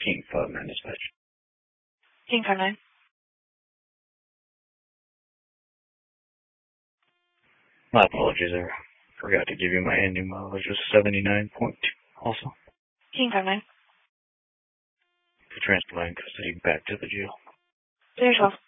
King 5-9 dispatch. King 5-9. My apologies, I forgot to give you my ending mileage was 79.2 also. King 5-9. To transport my custody back to the jail. Do yourself.